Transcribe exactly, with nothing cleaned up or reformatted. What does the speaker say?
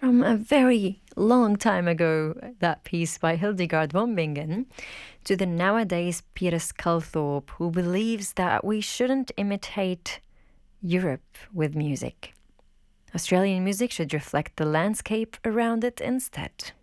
From a very long time ago, that piece by Hildegard von Bingen, to the nowadays Peter Sculthorpe, who believes that we shouldn't imitate Europe with music. Australian music should reflect the landscape around it instead.